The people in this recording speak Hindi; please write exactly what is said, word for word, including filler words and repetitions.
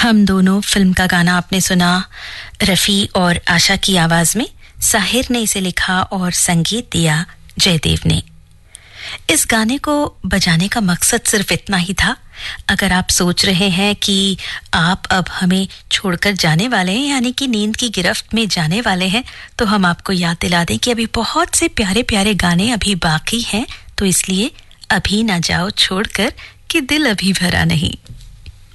हम दोनों फिल्म का गाना आपने सुना रफ़ी और आशा की आवाज में। साहिर ने इसे लिखा और संगीत दिया जयदेव ने। इस गाने को बजाने का मकसद सिर्फ इतना ही था। अगर आप सोच रहे हैं कि आप अब हमें छोड़कर जाने वाले हैं, यानी कि नींद की गिरफ्त में जाने वाले हैं, तो हम आपको याद दिला दें कि अभी बहुत से प्यारे प्यारे गाने अभी बाकी हैं, तो इसलिए अभी ना जाओ छोड़कर कि दिल अभी भरा नहीं।